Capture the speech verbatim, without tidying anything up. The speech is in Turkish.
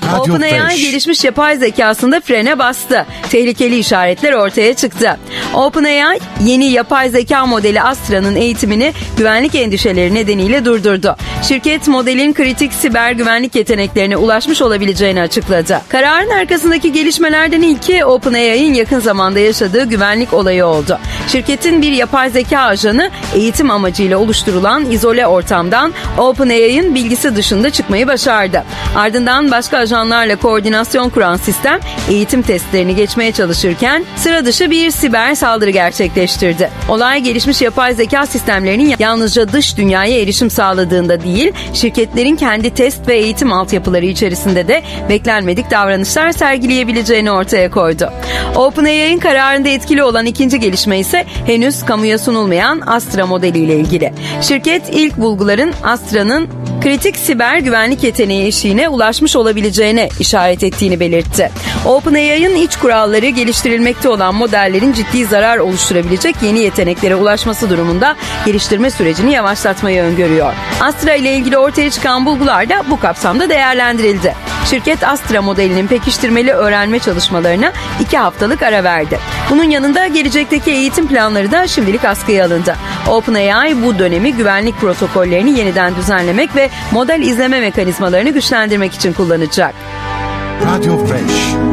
OpenAI gelişmiş yapay zekasında frene bastı. Tehlikeli işaretler ortaya çıktı. OpenAI yeni yapay zeka modeli Astra'nın eğitimini güvenlik endişeleri nedeniyle durdurdu. Şirket modelin kritik siber güvenlik yeteneklerine ulaşmış olabileceğini açıkladı. Kararın arkasındaki gelişmelerden ilki OpenAI'nin yakın zamanda yaşadığı güvenlik olayı oldu. Şirketin bir yapay zeka ajanı eğitim amacıyla oluşturulan izole ortamdan OpenAI'nin bilgisi dışında çıkmayı başardı. Ardından başka ajanlarla koordinasyon kuran sistem eğitim testlerini geçmeye çalışırken sıra dışı bir siber saldırı gerçekleştirdi. Olay gelişmiş yapay zeka sistemlerinin yalnızca dış dünyaya erişim sağladığında değil, şirketlerin kendi test ve eğitim altyapıları içerisinde de beklenmedik davranışlar sergileyebileceğini ortaya koydu. OpenAI'nin kararında etkili olan ikinci gelişme ise henüz kamuya sunulmayan Astra modeliyle ilgili. Şirket ilk bulguların Astra'nın kritik siber güvenlik yeteneği eşiğine ulaşmış olabileceğine işaret ettiğini belirtti. OpenAI'nin iç kuralları geliştirilmekte olan modellerin ciddi zarar oluşturabilecek yeni yeteneklere ulaşması durumunda geliştirme sürecini yavaşlatmayı öngörüyor. Astra ile ilgili ortaya çıkan bulgular da bu kapsamda değerlendirildi. Şirket Astra modelinin pekiştirmeli öğrenme çalışmalarına iki haftalık ara verdi. Bunun yanında gelecekteki eğitim planları da şimdilik askıya alındı. OpenAI bu dönemi güvenlik protokollerini yeniden düzenlemek ve model izleme mekanizmalarını güçlendirmek için kullanacak. Radio Fresh.